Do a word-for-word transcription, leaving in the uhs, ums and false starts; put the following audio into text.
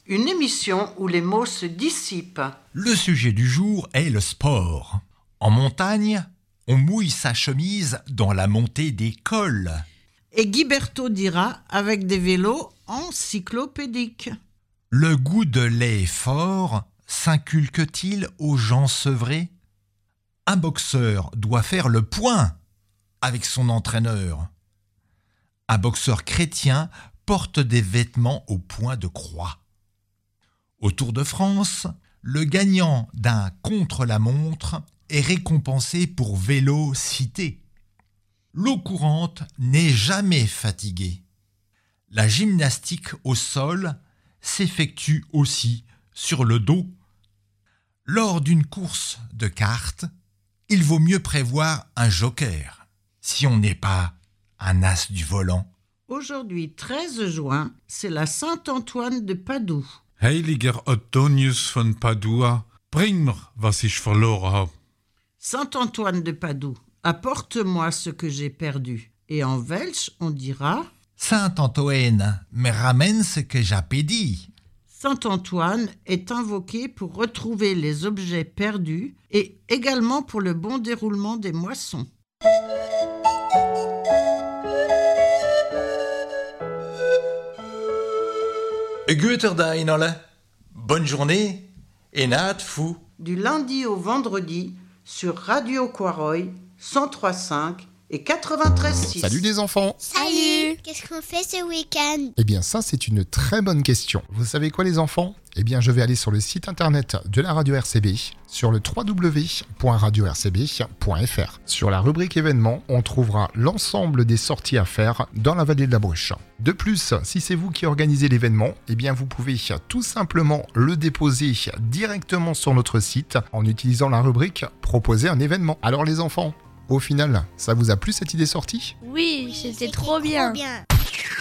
une émission où les mots se dissipent. Le sujet du jour est le sport. En montagne, on mouille sa chemise dans la montée des cols. Et Guy Berthaud dira avec des vélos encyclopédiques. Le goût de lait fort s'inculque-t-il aux gens sevrés ? Un boxeur doit faire le point avec son entraîneur. Un boxeur chrétien porte des vêtements au point de croix. Au Tour de France, le gagnant d'un contre-la-montre est récompensé pour vélocité. L'eau courante n'est jamais fatiguée. La gymnastique au sol s'effectue aussi sur le dos. Lors d'une course de cartes, il vaut mieux prévoir un joker si on n'est pas un as du volant. Aujourd'hui, treize juin, c'est la Saint-Antoine de Padoue. Heiliger Antonius von Padua, bring mir, was ich verloren habe. Saint-Antoine de Padoue, apporte-moi ce que j'ai perdu. Et en welsh, on dira Saint-Antoine, me ramène ce que j'ai pédi. Saint-Antoine est invoqué pour retrouver les objets perdus et également pour le bon déroulement des moissons. Goeterdain alle. Bonne journée et naat fou. Du lundi au vendredi sur Radio Quaroy cent trois virgule cinq et quatre-vingt-treize virgule six. Salut les enfants. Salut. Qu'est-ce qu'on fait ce week-end? Eh bien ça c'est une très bonne question. Vous savez quoi les enfants? Eh bien je vais aller sur le site internet de la radio R C B, sur le w w w point radio r c b point f r. Sur la rubrique événements, on trouvera l'ensemble des sorties à faire dans la vallée de la Bruche. De plus, si c'est vous qui organisez l'événement, eh bien vous pouvez tout simplement le déposer directement sur notre site en utilisant la rubrique « Proposer un événement ». Alors les enfants, au final, ça vous a plu cette idée sortie ? Oui, c'était trop bien. Trop bien.